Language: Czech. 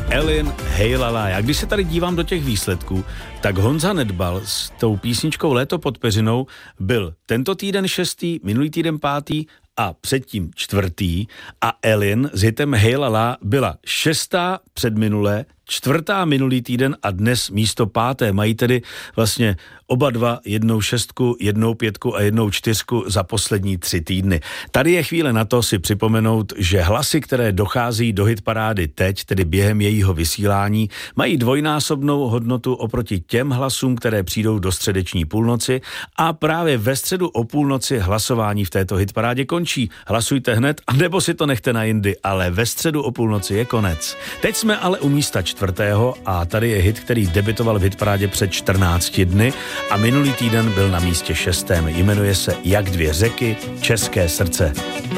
Elin Hejlala. Já když se tady dívám do těch výsledků, tak Honza Nedbal s tou písničkou Léto pod peřinou byl tento týden 6., minulý týden 5. a předtím 4. a Elin s hitem Hejlala byla 6. předminulé, 4. minulý týden a dnes místo 5. Mají tedy vlastně oba dva 1 6, 1 5 a 1 4 za poslední 3 týdny. Tady je chvíle na to si připomenout, že hlasy, které dochází do hitparády teď, tedy během jejího vysílání, mají dvojnásobnou hodnotu oproti těm hlasům, které přijdou do středeční půlnoci a právě ve středu o půlnoci hlasování v této hitparádě končí. Hlasujte hned, anebo si to nechte na jindy, ale ve středu o půlnoci je konec. Teď jsme ale u místa 4. a tady je hit, který debitoval v hitparádě před 14 dny a minulý týden byl na místě 6. Jmenuje se Jak dvě řeky, České srdce.